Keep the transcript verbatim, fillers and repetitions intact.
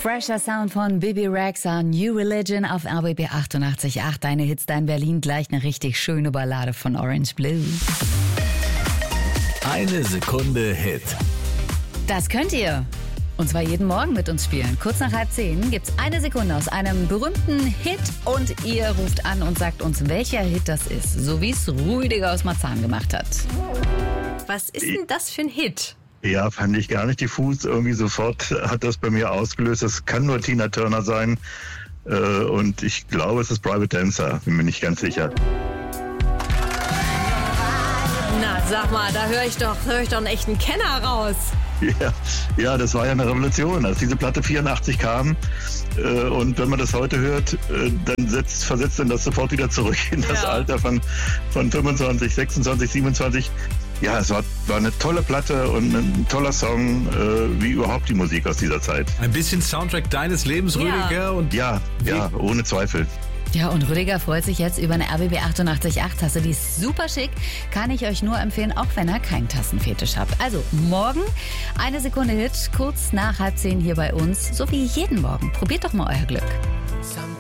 Fresher Sound von Bibi Rexha, New Religion auf R B B achtundachtzig Komma acht. Deine Hits da in Berlin, gleich eine richtig schöne Ballade von Orange Blue. Eine Sekunde Hit. Das könnt ihr. Und zwar jeden Morgen mit uns spielen. Kurz nach halb zehn gibt's eine Sekunde aus einem berühmten Hit und ihr ruft an und sagt uns, welcher Hit das ist. So wie es Rüdiger aus Marzahn gemacht hat. Was ist denn das für ein Hit? Ja, fand ich gar nicht diffus. Irgendwie sofort hat das bei mir ausgelöst. Das kann nur Tina Turner sein. Äh, und ich glaube, es ist Private Dancer. Bin mir nicht ganz sicher. Na, sag mal, da höre ich doch, höre ich doch einen echten Kenner raus. Ja, ja, das war ja eine Revolution, als diese Platte vierundachtzig kam. Äh, und wenn man das heute hört, äh, dann setzt, versetzt dann das sofort wieder zurück in das Ja. Alter von, von fünfundzwanzig, sechsundzwanzig, siebenundzwanzig. Ja, es war, war eine tolle Platte und ein toller Song, äh, wie überhaupt die Musik aus dieser Zeit. Ein bisschen Soundtrack deines Lebens, Ja. Rüdiger. Und Ja, ja, ohne Zweifel. Ja, und Rüdiger freut sich jetzt über eine R B B achtundachtzig Komma acht Tasse. Die ist super schick. Kann ich euch nur empfehlen, auch wenn ihr keinen Tassenfetisch habt. Also morgen eine Sekunde Hit, kurz nach halb zehn hier bei uns. So wie jeden Morgen. Probiert doch mal euer Glück.